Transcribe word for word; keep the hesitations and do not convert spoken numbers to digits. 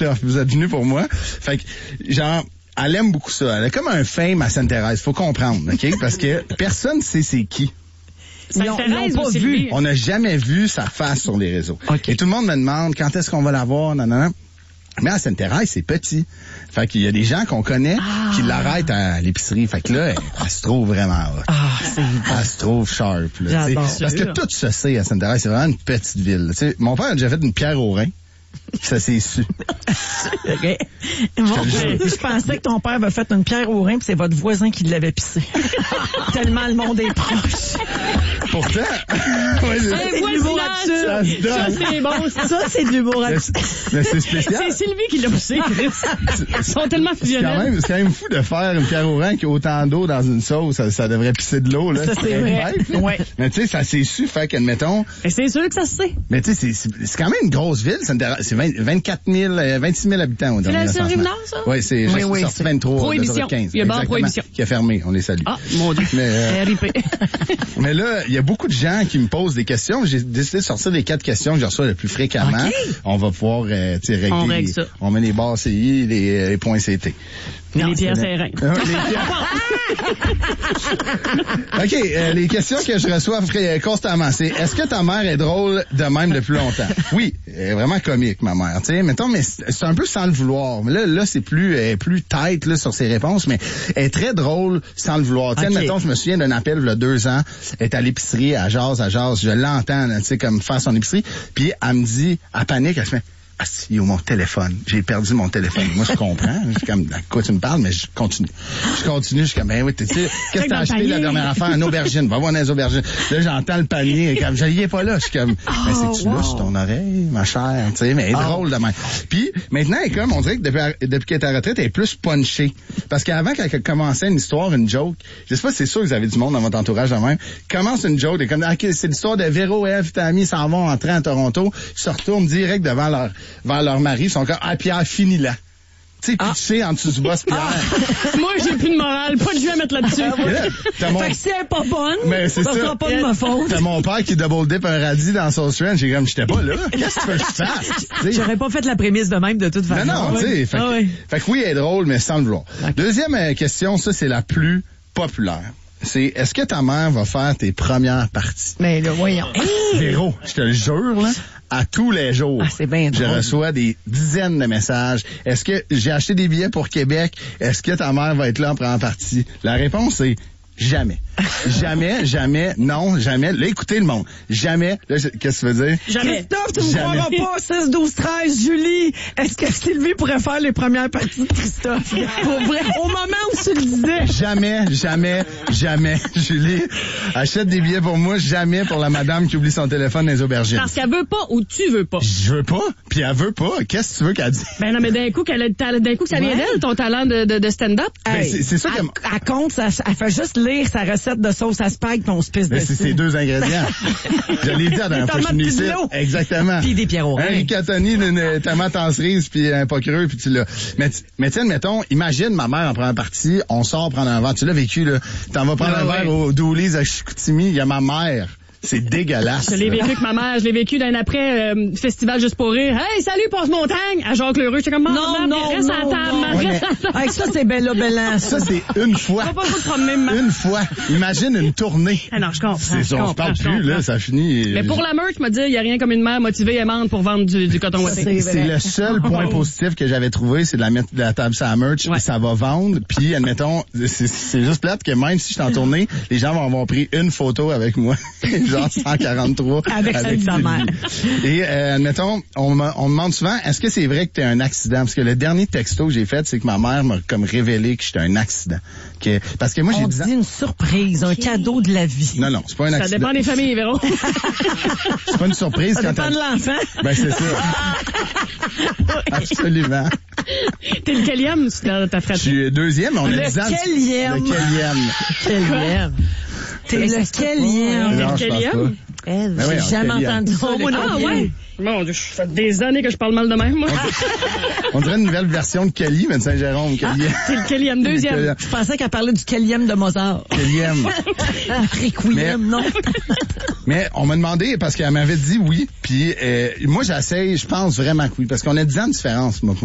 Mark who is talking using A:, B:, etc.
A: tough. Vous êtes venus pour moi. Fait que, genre, elle aime beaucoup ça. Elle a comme un fame à Sainte-Thérèse. Faut comprendre, OK? Parce que personne sait c'est qui.
B: Ils l'ont pas vu.
A: On n'a jamais vu sa face sur les réseaux.
B: Okay.
A: Et tout le monde me demande quand est-ce qu'on va la voir, non, non, non. Mais à Sainte-Thérèse, c'est petit. Fait qu'il y a des gens qu'on connaît ah. qui l'arrêtent à l'épicerie. Fait que là, elle, elle se trouve vraiment hot.
B: Ah, c'est
A: Elle se trouve sharp. Là, parce que tout se sait à Sainte-Thérèse. C'est vraiment une petite ville. T'sais, mon père a déjà fait une pierre au rein. Ça s'est su.
B: Okay. Bon, je, je pensais que ton père avait fait une pierre au rein, puis c'est votre voisin qui l'avait pissé. Tellement le monde est proche.
A: Pourtant,
C: ouais, c'est de l'humour absurde. Ça, c'est bon.
B: Ça, c'est de l'humour absurde.
A: Mais c'est spécial.
C: C'est Sylvie qui l'a poussé. Ils sont tellement fusionnels.
A: C'est quand même, c'est quand même fou de faire une pierre au rein qui a autant d'eau dans une sauce. Ça, ça devrait pisser de l'eau, là.
B: Ça, c'est vrai.
A: Bête,
B: ouais.
A: Mais tu sais, ça s'est su, fait qu'admettons.
C: Et c'est sûr que ça se sait.
A: Mais tu sais, c'est, c'est quand même une grosse ville. C'est vingt, vingt-quatre mille, vingt-six mille habitants au dernier
C: recensement. C'est la Rive-Nord, ça?
A: Oui, c'est
B: oui, oui,
A: sorti vingt-trois.
C: Prohibition.
A: quinze,
C: il y a barre prohibition.
A: Qui a fermé. On les salue.
C: Ah, mon Dieu.
A: Mais, euh,
C: R I P.
A: mais là, il y a beaucoup de gens qui me posent des questions. J'ai décidé de sortir les quatre questions que je reçois le plus fréquemment.
B: Okay.
A: On va pouvoir euh, régler.
C: On règle
A: les,
C: ça.
A: On met les barres C I, les, les points C T.
C: Non, les pierres serrées.
A: OK, euh, les questions que je reçois constamment, c'est est-ce que ta mère est drôle de même depuis longtemps? Oui, elle est vraiment comique, ma mère. Tu sais, mettons, mais c'est un peu sans le vouloir. Mais là, là, c'est plus euh, plus tight là, sur ses réponses, mais elle est très drôle sans le vouloir. Tu sais, okay. Mettons, je me souviens d'un appel il y a deux ans, elle est à l'épicerie, à jase, à jase, je l'entends, tu sais, comme faire son épicerie, puis elle me dit, elle panique, elle se met ah, si, mon téléphone. J'ai perdu mon téléphone. Moi, je comprends. Je suis comme, à quoi tu me parles, mais je continue. Je continue, je suis comme, ben oui, tu sais, qu'est-ce que t'as acheté la dernière affaire? Une aubergine. Va voir dans les aubergines. Là, j'entends le panier, et comme, je n'y ai pas là. Je suis comme, mais oh, c'est-tu wow. là sur ton oreille, ma chère? Tu sais, mais elle est oh. drôle de même. Puis, maintenant, elle est comme, on dirait que depuis, depuis qu'elle est à la retraite, elle est plus punchée. Parce qu'avant, quand elle commençait une histoire, une joke, je sais pas si c'est sûr que vous avez du monde dans votre entourage de même, commence une joke, et comme, ok, c'est l'histoire de Véro, Eve, Tammy s'en vont en train à Toronto, ils se retournent direct devant leur, vers leur mari, ils sont comme, ah, Pierre, finis là. Tu sais, pitché ah. en dessous du boss, Pierre.
C: Ah. Moi, j'ai plus de morale, pas de jeu à mettre là-dessus.
B: Là, mon... Fait que si elle est pas bonne,
A: mais c'est
B: ça sera pas de ma faute.
A: T'as mon père qui double dip un radis dans son strange, j'ai comme, j'étais pas là. Qu'est-ce que tu veux que je fasse?
B: J'aurais pas fait la prémisse de même de toute façon.
A: Non, non, tu sais. Fait, ah, oui. fait que oui, elle est drôle, mais sans le vouloir. Okay. Deuxième euh, question, ça, c'est la plus populaire. C'est, est-ce que ta mère va faire tes premières parties?
B: Mais là, voyons.
A: Véro, je te le jure, là. À tous les jours,
B: ah, c'est bien
A: je
B: drôle.
A: reçois des dizaines de messages. Est-ce que j'ai acheté des billets pour Québec? Est-ce que ta mère va être là en première partie? La réponse est jamais. Jamais, jamais, non, jamais. Là, écoutez le monde. Jamais. Là, qu'est-ce que tu veux dire?
C: Jamais.
B: Christophe, tu me croiras pas. six, douze, treize, Julie. Est-ce que Sylvie pourrait faire les premières parties de Christophe? Pour vrai, au moment où tu le disais.
A: Jamais, jamais, jamais, Julie. Achète des billets pour moi, jamais pour la madame qui oublie son téléphone dans les aubergines.
C: Parce qu'elle veut pas ou tu veux pas.
A: Je veux pas, puis elle veut pas. Qu'est-ce que tu veux qu'elle dise?
C: Ben non, mais d'un coup, qu'elle a d'un coup que ça vient ouais. d'elle, ton talent de, de, de stand-up.
A: Ben, hey, c'est, c'est ça
B: elle, elle compte, ça, elle fait juste lire sa recette de sauce à spag puis on se pisse dessus.
A: C'est ces deux ingrédients. Je l'ai dit à la dernière fois que je suis ici. Exactement.
B: Puis des pierres au rein.
A: Un rigatoni, une tomate en cerise puis un pas creux puis tu l'as. Mais, mais tiens, mettons, imagine ma mère en première partie, on sort prendre un verre. Tu l'as vécu, là. T'en vas prendre ah, un ouais. verre au Dooley's à Chicoutimi, il y a ma mère. C'est dégueulasse.
C: Je l'ai vécu avec ma mère. Je l'ai vécu d'un après euh, festival juste pour rire. Hey, salut, Passe-Montagne! À Jacques-Leroux. J'étais comme,
B: non, non,
C: reste
B: non,
C: à table.
B: Ouais, mais... ça, c'est Bella Bella.
A: Ça, c'est une fois.
C: Pas pas
A: une fois. Imagine une tournée.
C: Ah non, je comprends.
A: C'est
C: ça,
A: on se parle plus, là, ça finit.
C: Mais pour la merch, me dire, il n'y a rien comme une mère motivée aimante pour vendre du, du coton ouaté.
A: C'est, c'est le seul point positif que j'avais trouvé, c'est de la mettre de la table sur la merch. Ouais. Ça va vendre. Puis, admettons, c'est, c'est juste plate que même si je suis en tournée, les gens vont avoir pris une photo avec moi. Genre cent quarante
B: Avec, avec sa mère.
A: Et, euh, admettons, on me, on me demande souvent, est-ce que c'est vrai que t'es un accident? Parce que le dernier texto que j'ai fait, c'est que ma mère m'a comme révélé que j'étais un accident. Que, parce que moi, j'ai
B: on
A: dit...
B: dit une surprise, okay. un cadeau de la vie.
A: Non, non, c'est pas un accident.
C: Ça dépend des familles, Véro.
A: C'est pas une surprise.
B: Ça
A: quand
B: dépend de l'enfant.
A: Ben, c'est ça. Absolument.
C: T'es le quelième dans ta fratrie?
A: Je suis deuxième, mais on
B: le
A: a dix ans.
B: Quelième.
A: Le quelième.
B: Quelième. T'es le quelième.
C: Le quelième?
B: Elle, ben j'ai oui, jamais entendu ça.
C: Oh, ah ouais? Mon Dieu, ça fait des années que je parle mal de même, moi.
A: On dirait une nouvelle version de Kelly, mais de Saint-Jérôme. Ah,
C: c'est le Kellyème deuxième.
B: Je pensais qu'elle parlait du Kellyème de Mozart.
A: Kellyème.
B: Requiem, non?
A: Mais on m'a demandé, parce qu'elle m'avait dit oui, puis euh, moi j'essaye, je pense vraiment que oui, parce qu'on a dix ans de différence, moi.